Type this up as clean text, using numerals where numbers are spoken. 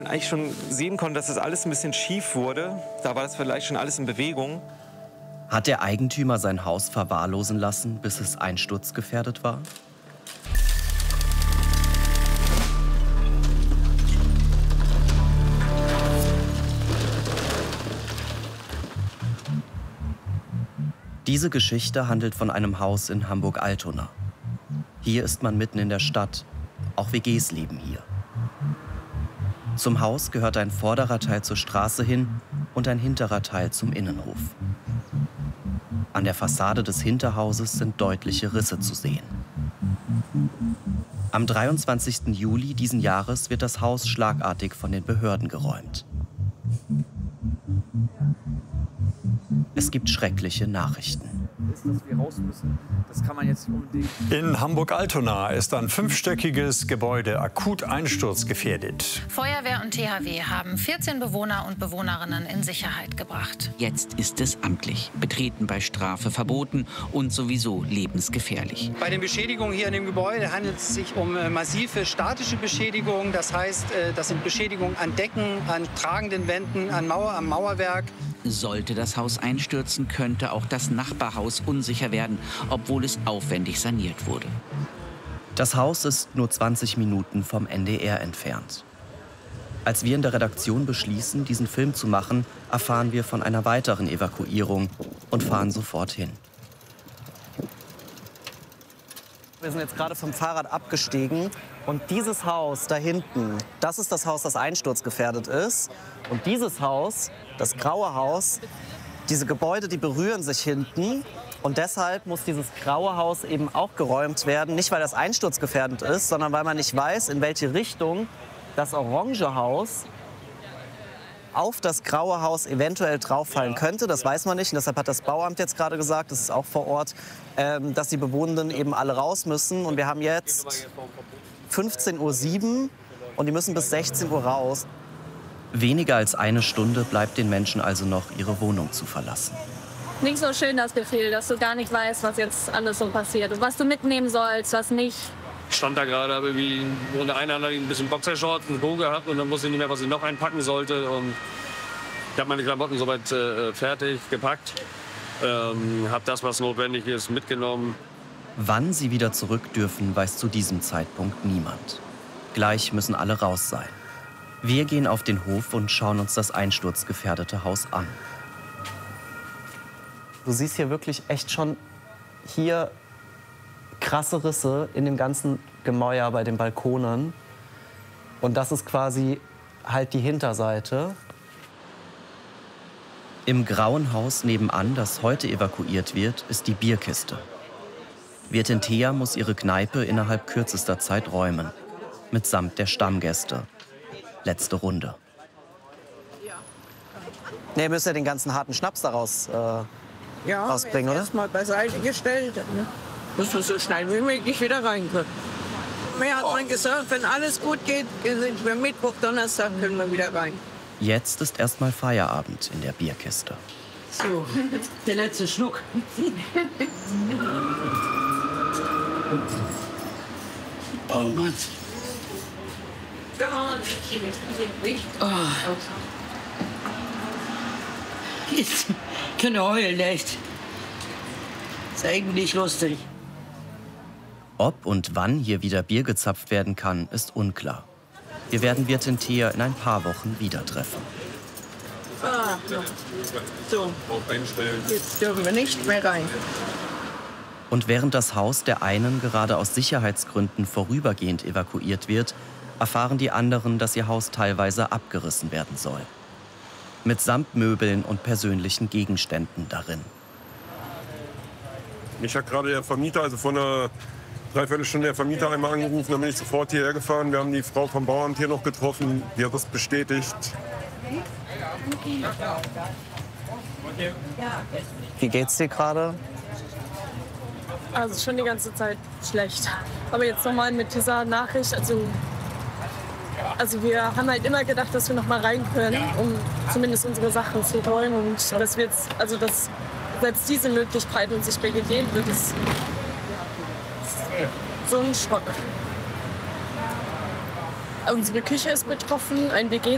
Eigentlich schon sehen konnte, dass das alles ein bisschen schief wurde. Da war das vielleicht schon alles in Bewegung. Hat der Eigentümer sein Haus verwahrlosen lassen, bis es einsturzgefährdet war? Diese Geschichte handelt von einem Haus in Hamburg-Altona. Hier ist man mitten in der Stadt. Auch WGs leben hier. Zum Haus gehört ein vorderer Teil zur Straße hin und ein hinterer Teil zum Innenhof. An der Fassade des Hinterhauses sind deutliche Risse zu sehen. Am 23. Juli diesen Jahres wird das Haus schlagartig von den Behörden geräumt. Es gibt schreckliche Nachrichten. Dass wir raus müssen. Das kann man jetzt nicht unbedingt. In Hamburg-Altona ist ein 5-stöckiges Gebäude akut einsturzgefährdet. Feuerwehr und THW haben 14 Bewohner und Bewohnerinnen in Sicherheit gebracht. Jetzt ist es amtlich. Betreten bei Strafe verboten und sowieso lebensgefährlich. Bei den Beschädigungen hier in dem Gebäude handelt es sich um massive statische Beschädigungen. Das heißt, das sind Beschädigungen an Decken, an tragenden Wänden, am Mauerwerk. Sollte das Haus einstürzen, könnte auch das Nachbarhaus unsicher werden, obwohl es aufwendig saniert wurde. Das Haus ist nur 20 Minuten vom NDR entfernt. Als wir in der Redaktion beschließen, diesen Film zu machen, erfahren wir von einer weiteren Evakuierung und fahren sofort hin. Wir sind jetzt gerade vom Fahrrad abgestiegen und dieses Haus da hinten, das ist das Haus, das einsturzgefährdet ist. Und dieses Haus, das graue Haus, diese Gebäude, die berühren sich hinten. Und deshalb muss dieses graue Haus eben auch geräumt werden. Nicht, weil das einsturzgefährdend ist, sondern weil man nicht weiß, in welche Richtung das orange Haus auf das graue Haus eventuell drauffallen könnte. Das weiß man nicht. Und deshalb hat das Bauamt jetzt gerade gesagt, das ist auch vor Ort, dass die Bewohnenden eben alle raus müssen. Und wir haben jetzt 15:07 Uhr und die müssen bis 16 Uhr raus. Weniger als eine Stunde bleibt den Menschen also noch, ihre Wohnung zu verlassen. Nicht so schön das Gefühl, dass du gar nicht weißt, was jetzt alles so passiert und was du mitnehmen sollst, was nicht. Ich stand da gerade, habe irgendwie nur eine hat ein bisschen Boxershorts, einen Bogen gehabt und dann wusste ich nicht mehr, was ich noch einpacken sollte. Und ich habe meine Klamotten soweit fertig gepackt, habe das, was notwendig ist, mitgenommen. Wann sie wieder zurück dürfen, weiß zu diesem Zeitpunkt niemand. Gleich müssen alle raus sein. Wir gehen auf den Hof und schauen uns das einsturzgefährdete Haus an. Du siehst hier wirklich echt schon hier krasse Risse in dem ganzen Gemäuer bei den Balkonen. Und das ist quasi halt die Hinterseite. Im grauen Haus nebenan, das heute evakuiert wird, ist die Bierkiste. Wirtin Thea muss ihre Kneipe innerhalb kürzester Zeit räumen. Mitsamt der Stammgäste. Letzte Runde. Ne, ihr müsst ja den ganzen harten Schnaps daraus rausbringen, oder? Erstmal beiseite gestellt. Ne? Müssen wir so schnell wie möglich wieder rein können. Mir hat man gesagt, wenn alles gut geht, sind wir Mittwoch, Donnerstag können wir wieder rein. Jetzt ist erstmal Feierabend in der Bierkiste. So, der letzte Schluck. Oh Mann. Oh. Ich kann heulen, echt. Ist eigentlich lustig. Ob und wann hier wieder Bier gezapft werden kann, ist unklar. Wir werden Wirtin Thea in ein paar Wochen wieder treffen. Ah, so, jetzt dürfen wir nicht mehr rein. Und während das Haus der einen gerade aus Sicherheitsgründen vorübergehend evakuiert wird, erfahren die anderen, dass ihr Haus teilweise abgerissen werden soll. Mitsamt Möbeln und persönlichen Gegenständen darin. Mich hat gerade der Vermieter, also vor einer Dreiviertelstunde der Vermieter einmal angerufen, dann bin ich sofort hierher gefahren. Wir haben die Frau vom Bauamt hier noch getroffen, die hat das bestätigt. Wie geht's dir gerade? Also schon die ganze Zeit schlecht. Aber jetzt nochmal mit dieser Nachricht, also wir haben halt immer gedacht, dass wir noch mal rein können, um zumindest unsere Sachen zu räumen. Und dass wir jetzt, also dass selbst diese Möglichkeit uns nicht mehr gegeben wird, ist so ein Schock. Unsere Küche ist betroffen, ein WG